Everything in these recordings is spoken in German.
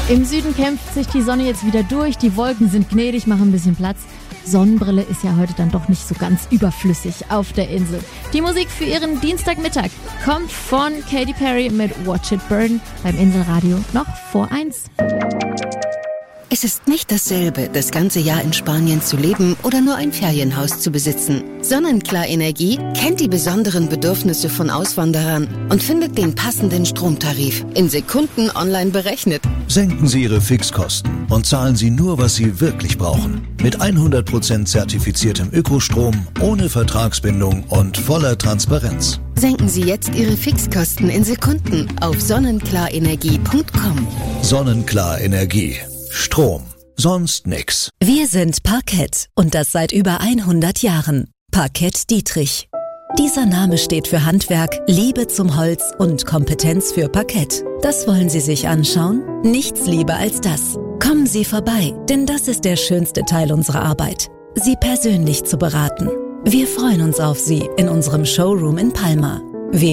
Im Süden kämpft sich die Sonne jetzt wieder durch, die Wolken sind gnädig, machen ein bisschen Platz. Sonnenbrille ist ja heute dann doch nicht so ganz überflüssig auf der Insel. Die Musik für ihren Dienstagmittag kommt von Katy Perry mit Watch It Burn beim Inselradio noch vor 1. Es ist nicht dasselbe, das ganze Jahr in Spanien zu leben oder nur ein Ferienhaus zu besitzen. Sonnenklar Energie kennt die besonderen Bedürfnisse von Auswanderern und findet den passenden Stromtarif in Sekunden online berechnet. Senken Sie Ihre Fixkosten und zahlen Sie nur, was Sie wirklich brauchen. Mit 100% zertifiziertem Ökostrom, ohne Vertragsbindung und voller Transparenz. Senken Sie jetzt Ihre Fixkosten in Sekunden auf sonnenklarenergie.com. Sonnenklar Energie. Strom. Sonst nix. Wir sind Parkett und das seit über 100 Jahren. Parkett Dietrich. Dieser Name steht für Handwerk, Liebe zum Holz und Kompetenz für Parkett. Das wollen Sie sich anschauen? Nichts lieber als das. Kommen Sie vorbei, denn das ist der schönste Teil unserer Arbeit. Sie persönlich zu beraten. Wir freuen uns auf Sie in unserem Showroom in Palma.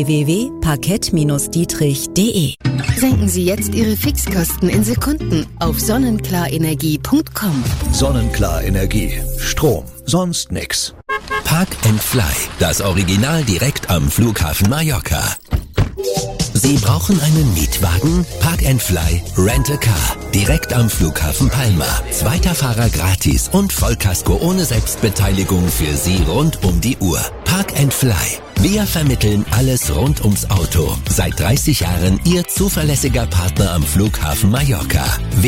www.parkett-dietrich.de. Senken Sie jetzt Ihre Fixkosten in Sekunden auf sonnenklarenergie.com. Sonnenklar Energie. Strom. Sonst nix. Park and Fly, das Original direkt am Flughafen Mallorca. Sie brauchen einen Mietwagen? Park and Fly Rent a Car. Direkt am Flughafen Palma. Zweiter Fahrer gratis und Vollkasko ohne Selbstbeteiligung für Sie rund um die Uhr. Park and Fly. Wir vermitteln alles rund ums Auto. Seit 30 Jahren Ihr zuverlässiger Partner am Flughafen Mallorca.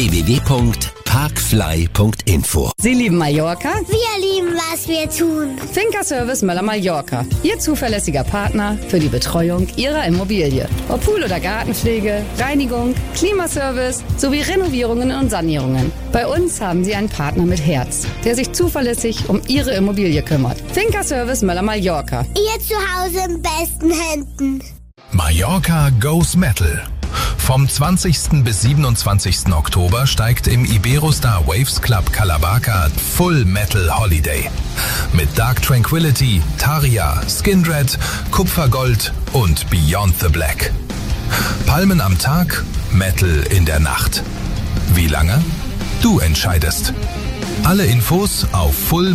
www.parkfly.info. Sie lieben Mallorca? Wir lieben, was wir tun. Finca Service Möller Mallorca. Ihr zuverlässiger Partner für die Betreuung Ihrer Immobilie. Ob Pool- oder Gartenpflege, Reinigung, Klimaservice sowie Renovierungen und Sanierungen. Bei uns haben Sie einen Partner mit Herz, der sich zuverlässig um Ihre Immobilie kümmert. Finca Service Möller Mallorca. Ihr Zuhause in besten Händen. Mallorca Goes Metal. Vom 20. bis 27. Oktober steigt im Iberostar Waves Club Calabaca Full Metal Holiday. Mit Dark Tranquility, Taria, Skindred, Kupfergold und Beyond the Black. Palmen am Tag, Metal in der Nacht. Wie lange? Du entscheidest. Alle Infos auf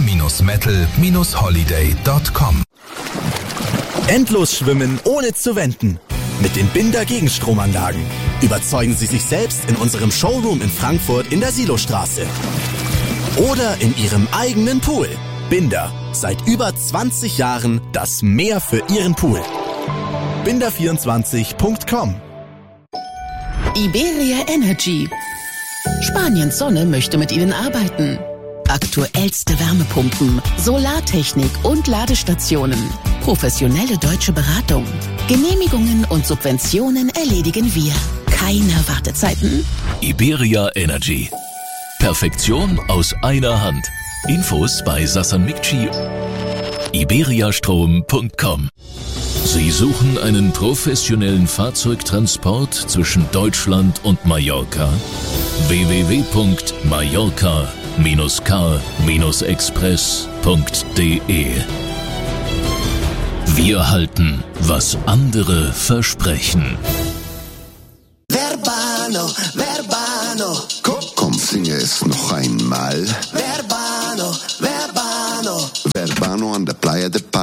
full-metal-holiday.com. Endlos schwimmen ohne zu wenden. Mit den Binder Gegenstromanlagen. Überzeugen Sie sich selbst in unserem Showroom in Frankfurt in der Silostraße. Oder in Ihrem eigenen Pool. Binder. Seit über 20 Jahren das Meer für Ihren Pool. Binder24.com. Iberia Energy. Spaniens Sonne möchte mit Ihnen arbeiten. Aktuellste Wärmepumpen, Solartechnik und Ladestationen. Professionelle deutsche Beratung. Genehmigungen und Subventionen erledigen wir. Keine Wartezeiten. Iberia Energy. Perfektion aus einer Hand. Infos bei Sassan Mikci. iberiastrom.com. Sie suchen einen professionellen Fahrzeugtransport zwischen Deutschland und Mallorca? www.mallorca-car-express.de. Wir halten, was andere versprechen. Verbano, Verbano. Komm, singe es noch einmal. Verbano, Verbano. Verbano an der Playa de Palma.